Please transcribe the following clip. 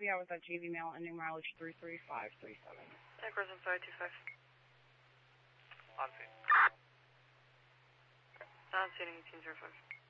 copy. I was at JV Mail, ending mileage 33537. Crossing 525. On scene. On scene 1805.